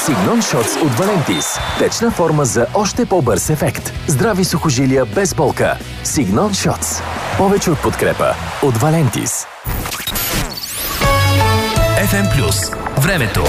Signon Shots от Valentis. Течна форма за още по-бърз ефект. Здрави сухожилия без болка. Signon Shots. Повече от подкрепа от Valentis. FM+. Времето.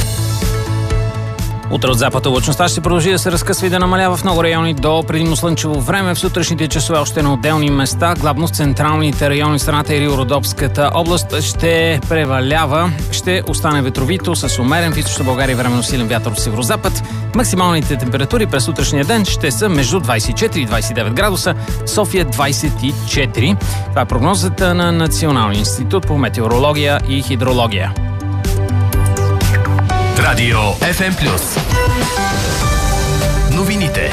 Утре от запад облачността ще продължи да се разкъсва и да намалява в много райони до предимно слънчево време. В сутрешните часове още на отделни места, главно в централните райони в страната и Риородопската област, ще превалява. Ще остане ветровито с умерен в източна България временно силен вятър от северозапад. Максималните температури през утрешния ден ще са между 24 и 29 градуса, София 24. Това е прогнозата на Националния институт по метеорология и хидрология. Радио FM+. Новините.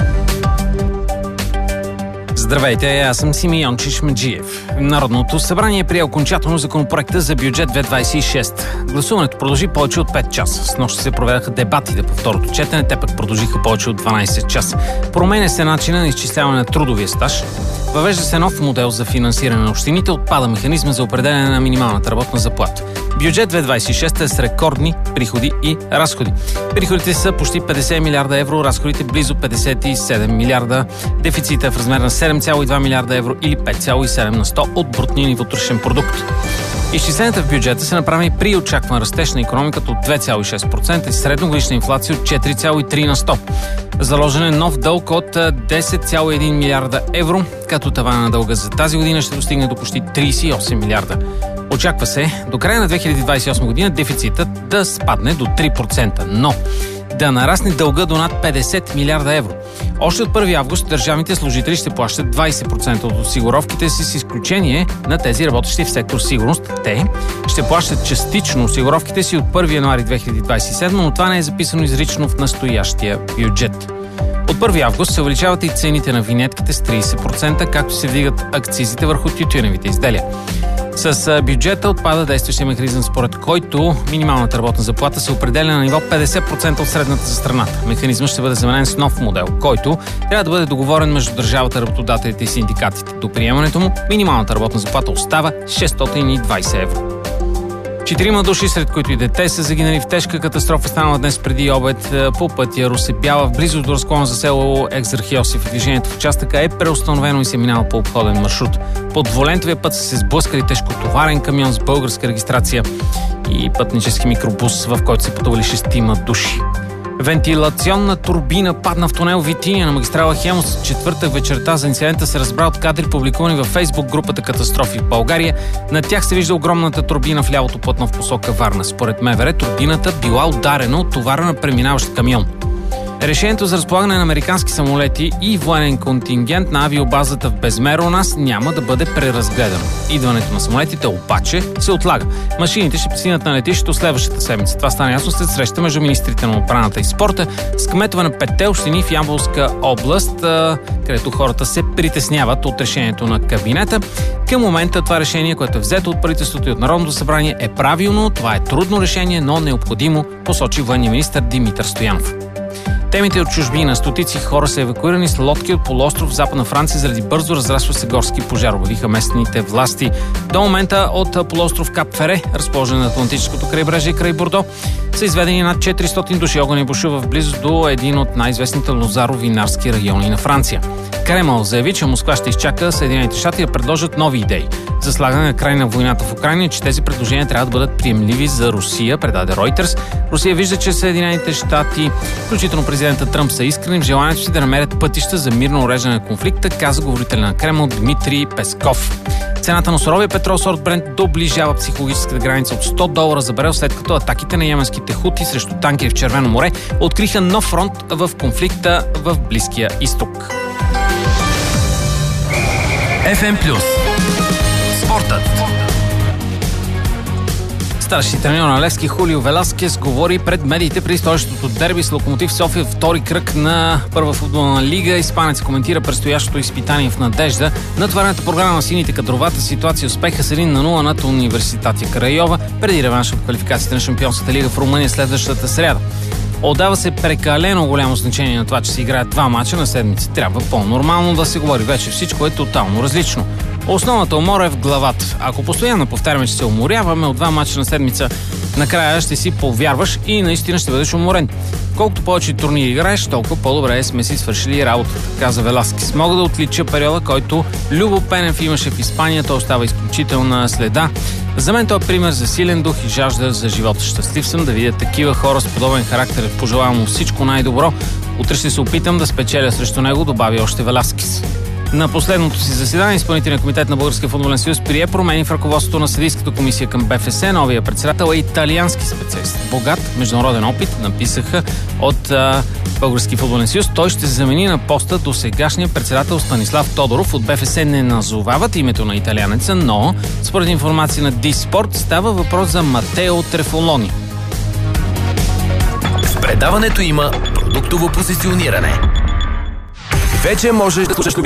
Здравейте, аз съм Симеон Чишмеджиев. Народното събрание прие окончателно законопроекта за бюджет 2026. Гласуването продължи повече от 5 часа. С нощ се проведаха дебатите по второто четене, те пък продължиха повече от 12 часа. Променя се начина на изчисляване на трудовия стаж. Въвежда се нов модел за финансиране на общините, отпада механизма за определяне на минималната работна заплата. Бюджет 2026 е с рекордни приходи и разходи. Приходите са почти 50 милиарда евро, разходите близо 57 милиарда. Дефицитът е в размер на 7,2 милиарда евро или 5,7 на 100 от брутния ни вътрешен продукт. Изчисленията в бюджета са направени при очакван растеж на икономиката от 2,6% и средногодишна инфлация от 4,3 на 100. Заложен е нов дълг от 10,1 милиарда евро, като тавана на дълга за тази година ще достигне до почти 38 милиарда. Очаква се до края на 2028 година дефицитът да спадне до 3%, но да нарасне дълга до над 50 милиарда евро. Още от 1 август държавните служители ще плащат 20% от осигуровките си, с изключение на тези работещи в сектор сигурност. Те ще плащат частично осигуровките си от 1 януари 2027, но това не е записано изрично в настоящия бюджет. От 1 август се увеличават и цените на винетките с 30%, както се вдигат акцизите върху тютюневите изделия. С бюджета отпада действащия механизъм, според който минималната работна заплата се определя на ниво 50% от средната за страната. Механизмът ще бъде заменен с нов модел, който трябва да бъде договорен между държавата, работодателите и синдикатите. До приемането му минималната работна заплата остава 620 евро. 4 души, сред които и дете, са загинали в тежка катастрофа, станала днес преди обед по пътя Русе-Бяла, в близост до разклона за село Екзарх Йосиф. Движението в участъка е преустановено и се минава по обходен маршрут. По двулентовия път са се сблъскали тежкотоварен камион с българска регистрация и пътнически микробус, в който се пътували 6 души. Вентилационна турбина падна в тунел Витиния на магистрала Хемус. Четвъртък вечерта. За инцидента се разбра от кадри, публикувани във Фейсбук групата Катастрофи в България. На тях се вижда огромната турбина в лявото платно в посока Варна. Според МВР турбината била ударена от товара на преминаващ камион. Решението за разполагане на американски самолети и военен контингент на авиобазата в Безмер у нас няма да бъде преразгледано. Идването на самолетите обаче се отлага. Машините ще пристигнат на летището следващата седмица. Това стана ясно след среща между министрите на отбраната и спорта с кметове на 5 общини в Ямболска област, където хората се притесняват от решението на кабинета. Към момента това решение, което е взето от правителството и от Народното събрание, е правилно. Това е трудно решение, но необходимо, посочи военния министър Димитър Стоянов. Темите от чужбина. Стотици хора са евакуирани с лодки от полуостров в Западна Франция заради бързо разрастващ се горски пожар, обявиха местните власти. До момента от полуостров Кап Фере, разположен на Атлантическото крайбрежие край Бордо, са изведени над 400 души. Огън бушува в близост до един от най-известните лозаро-винарски райони на Франция. Кремъл заяви, че Москва ще изчака Съединените щати да предложат нови идеи за слагане на край на войната в Украйна, че тези предложения трябва да бъдат приемливи за Русия, предаде Reuters. Русия вижда, че Съединените щати, включително президента Тръмп, са искрени в желанието си да намерят пътища за мирно уреждане на конфликта, каза говорителя на Кремъл Дмитрий Песков. Цената на суровия петрол сорт Брент доближава психологическата граница от $100 за барел, след като атаките на йеменските хути срещу танкери в Червено море откриха нов фронт в конфликта в Близкия изток. FM+. Спортът. Старши треньор на Левски Хулио Веласкес говори пред медиите при столичното дерби с Локомотив София, втори кръг на първа футболна лига. Испанец коментира предстоящото изпитание в надежда. Натоварената програма на сините, кадровата ситуация, успеха с 1-0 над Университатия Крайова преди реванш от квалификацията на Шампионската лига в Румъния следващата сряда. Отдава се прекалено голямо значение на това, че се играят 2 мача на седмица. Трябва по-нормално да се говори. Вече всичко е тотално различно. Основната умора е в главата. Ако постоянно повтаряме, че се уморяваме от 2 мача на седмица, Накрая ще си повярваш и наистина ще бъдеш уморен. Колкото повече турнири играеш, толкова по-добре сме си свършили работата, каза Веласкес. Мога да отлича периода, който Любо Пенев имаше в Испания. Той остава изключителна следа. За мен той е пример за силен дух и жажда за живота. Щастлив съм да видя такива хора с подобен характер. Пожелавам му всичко най-добро. Утре ще се опитам да спечеля срещу него, добави още Веласкес. На последното си заседание изпълнителният комитет на Българския футболен съюз прие промени в ръководството на съдийската комисия към БФС. Новия председател е италиански специалист. Богат международен опит, написаха от Българския футболен съюз. Той ще замени на поста до сегашния председател Станислав Тодоров. От БФС не назовават името на италианеца, но според информация на Диспорт става въпрос за Матео Трефолони. В предаването има продуктово позициониране. Вече можеш да слушаш